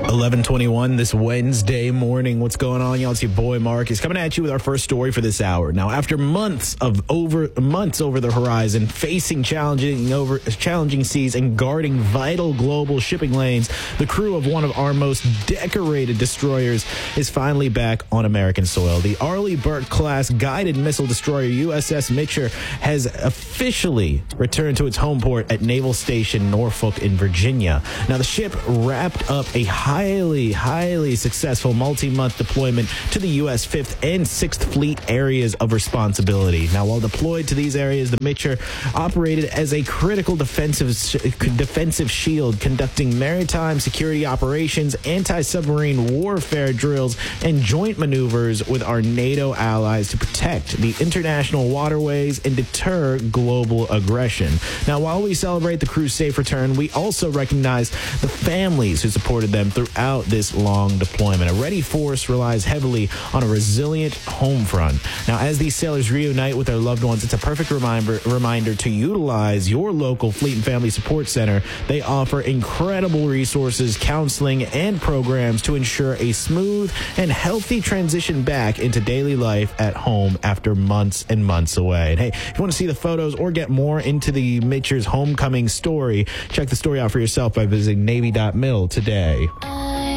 11:21 this Wednesday morning. What's going on, y'all? It's your boy Mark. He's coming at you with our first story for this hour. Now, after months over the horizon, facing challenging seas and guarding vital global shipping lanes, the crew of one of our most decorated destroyers is finally back on American soil. The Arleigh Burke class guided missile destroyer USS Mitchell has officially returned to its home port at Naval Station Norfolk in Virginia. Now, the ship wrapped up a highly successful multi-month deployment to the U.S. 5th and 6th Fleet areas of responsibility. Now, while deployed to these areas, the Mitchell operated as a critical defensive shield, conducting maritime security operations, anti-submarine warfare drills, and joint maneuvers with our NATO allies to protect the international waterways and deter global aggression. Now, while we celebrate the crew's safe return, we also recognize the families who supported them throughout this long deployment. A ready force relies heavily on a resilient home front. Now, as these sailors reunite with their loved ones, it's a perfect reminder to utilize your local Fleet and Family Support Center. They offer incredible resources, counseling, and programs to ensure a smooth and healthy transition back into daily life at home after months and months away. And hey, if you want to see the photos or get more into the Mitchell's homecoming story, check the story out for yourself by visiting Navy.mil today.